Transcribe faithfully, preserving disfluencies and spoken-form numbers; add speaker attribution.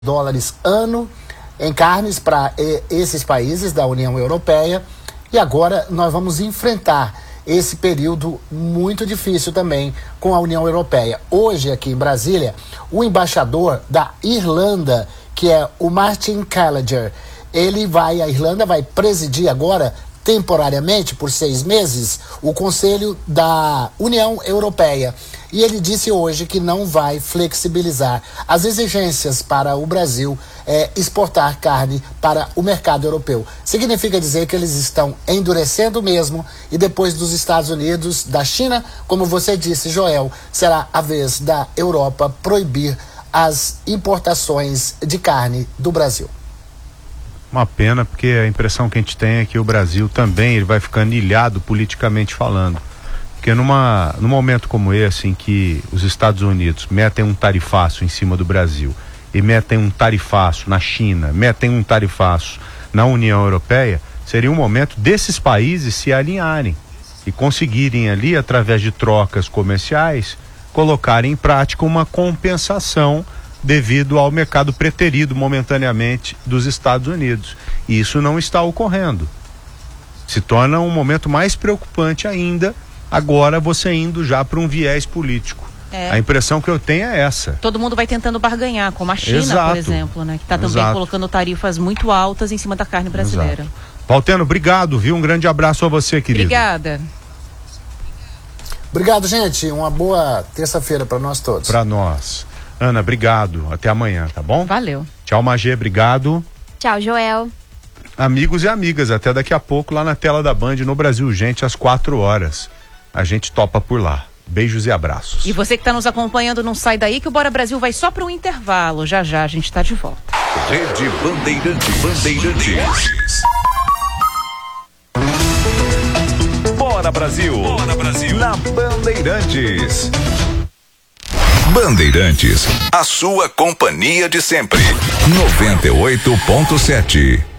Speaker 1: dólares ano em carnes para esses países da União Europeia, e agora nós vamos enfrentar esse período muito difícil também com a União Europeia. Hoje, aqui em Brasília, o embaixador da Irlanda, que é o Martin Gallagher, ele vai, a Irlanda vai presidir agora, temporariamente, por seis meses, o Conselho da União Europeia. E ele disse hoje que não vai flexibilizar as exigências para o Brasil é, exportar carne para o mercado europeu. Significa dizer que eles estão endurecendo mesmo, e depois dos Estados Unidos, da China, como você disse, Joel, será a vez da Europa proibir as importações de carne do Brasil.
Speaker 2: Uma pena, porque a impressão que a gente tem é que o Brasil também ele vai ficando ilhado politicamente falando. Porque numa, num momento como esse, em que os Estados Unidos metem um tarifaço em cima do Brasil, e metem um tarifaço na China, metem um tarifaço na União Europeia, seria um momento desses países se alinharem e conseguirem ali, através de trocas comerciais, colocarem em prática uma compensação devido ao mercado preterido momentaneamente dos Estados Unidos. E isso não está ocorrendo. Se torna um momento mais preocupante ainda, agora você indo já para um viés político. É. A impressão que eu tenho é essa.
Speaker 3: Todo mundo vai tentando barganhar, como a China,
Speaker 2: Exato.
Speaker 3: por exemplo, né? Que está também
Speaker 2: Exato.
Speaker 3: colocando tarifas muito altas em cima da carne brasileira.
Speaker 2: Exato. Valteno, obrigado, viu? Um grande abraço a você, querido.
Speaker 3: Obrigada.
Speaker 1: Obrigado, gente. Uma boa terça-feira para nós todos.
Speaker 2: Para nós. Ana, obrigado. Até amanhã, tá bom?
Speaker 3: Valeu.
Speaker 2: Tchau, Magê, obrigado.
Speaker 4: Tchau, Joel.
Speaker 2: Amigos e amigas, até daqui a pouco lá na tela da Band, no Brasil Gente, às quatro horas. A gente topa por lá. Beijos e abraços.
Speaker 3: E você que está nos acompanhando, não sai daí que o Bora Brasil vai só para um intervalo. Já já a gente está de volta.
Speaker 5: Rede Bandeirantes. Bandeirantes. Bora Brasil. Bora Brasil. Na Bandeirantes. Bandeirantes, a sua companhia de sempre. noventa e oito ponto sete.